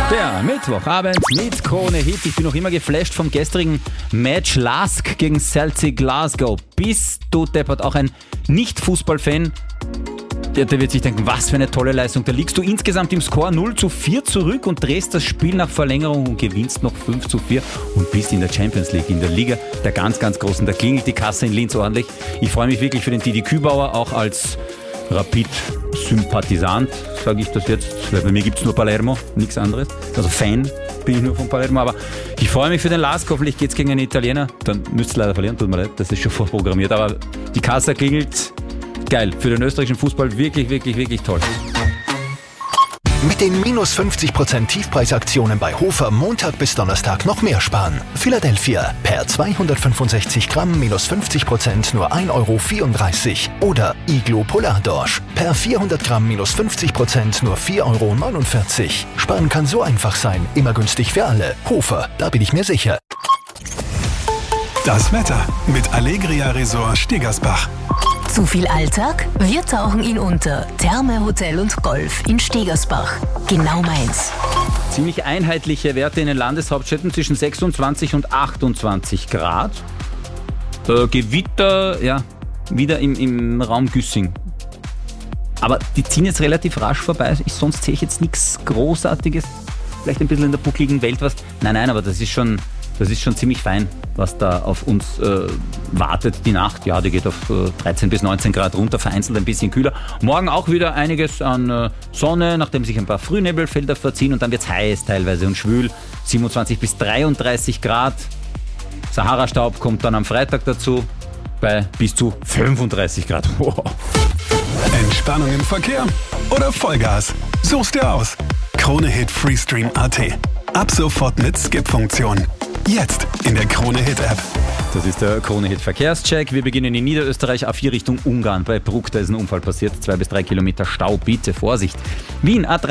Der Mittwochabend mit Krone Hit. Ich bin noch immer geflasht vom gestrigen Match Lask gegen Celtic Glasgow. Bist du deppert, auch ein Nicht-Fußball-Fan, der wird sich denken, was für eine tolle Leistung. Da liegst du insgesamt im Score 0-4 zurück und drehst das Spiel nach Verlängerung und gewinnst noch 5-4 und bist in der Champions League, in der Liga der ganz, ganz Großen. Da klingelt die Kasse in Linz ordentlich. Ich freue mich wirklich für den Didi Kübauer, auch als Rapid-Sympathisant, sage ich das jetzt, weil bei mir gibt es nur Palermo, nichts anderes. Also Fan bin ich nur von Palermo, aber ich freue mich für den Lask. Hoffentlich geht es gegen einen Italiener. Dann müsst ihr leider verlieren, tut mir leid, das ist schon vorprogrammiert. Aber die Kasse klingelt. Geil, für den österreichischen Fußball wirklich, wirklich, wirklich toll. Mit den minus 50% Tiefpreisaktionen bei Hofer Montag bis Donnerstag noch mehr sparen. Philadelphia per 265 Gramm minus 50% nur 1,34 €. Oder Iglo Polardorsch per 400 Gramm minus 50% nur 4,49 €. Sparen kann so einfach sein, immer günstig für alle. Hofer, da bin ich mir sicher. Das Wetter mit Allegria Resort Stegersbach. Zu viel Alltag? Wir tauchen ihn unter. Therme, Hotel und Golf in Stegersbach. Genau meins. Ziemlich einheitliche Werte in den Landeshauptstädten zwischen 26 und 28 Grad. Gewitter, ja, wieder im Raum Güssing. Aber die ziehen jetzt relativ rasch vorbei. Sonst sehe ich jetzt nichts Großartiges. Vielleicht ein bisschen in der buckligen Welt was. Nein, aber das ist schon ziemlich fein, was da auf uns wartet. Die Nacht, ja, die geht auf 13 bis 19 Grad runter, vereinzelt ein bisschen kühler. Morgen auch wieder einiges an Sonne, nachdem sich ein paar Frühnebelfelder verziehen und dann wird es heiß teilweise und schwül. 27 bis 33 Grad. Sahara-Staub kommt dann am Freitag dazu bei bis zu 35 Grad. Wow. Entspannung im Verkehr oder Vollgas? Such's dir aus. Krone Hit Freestream.at. Ab sofort mit Skip-Funktion. Jetzt in der Krone Hit App. Das ist der Krone Hit Verkehrscheck. Wir beginnen in Niederösterreich A4 Richtung Ungarn. Bei Bruck, da ist ein Unfall passiert. 2 bis 3 Kilometer Stau, bitte Vorsicht. Wien A3